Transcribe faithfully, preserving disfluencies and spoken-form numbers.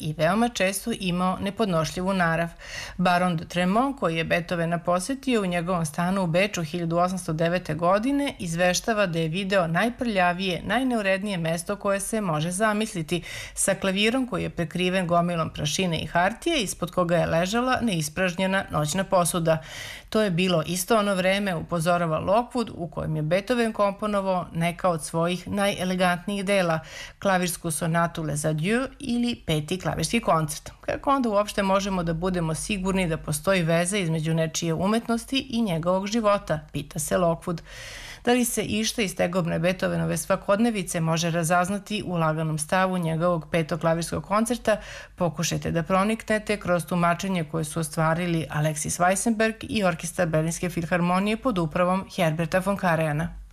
i veoma često imao nepodnošljivu narav. Baron de Tremont, koji je Beethovena posetio u njegovom stanu u Beču hiljadu osamsto devete. godine, izveštava da je video najprljavije, najneurednije mesto koje se može zamisliti, sa klavirom koji je prekriven gomilom prašine i hartije, ispod koga je ležala neispražnjena noćna posuda. To je bilo isto ono vreme, upozorava Lockwood, u kojem je Beethoven komponovao neka od svojih najelegantnijih dela, klavirsku sonatu Les Adieux ili peti klavirski koncert. Kako onda uopšte možemo da budemo sigurni da postoji veza između nečije umetnosti i njegovog života, pita se Lockwood. Da li se išta iz tegobne Beethovenove svakodnevice može razaznati u laganom stavu njegovog petog klavirskog koncerta, pokušajte da proniknete kroz tumačenje koje su ostvarili Alexis Weissenberg i orkestar Berlinske filharmonije pod upravom Herberta von Karajanna.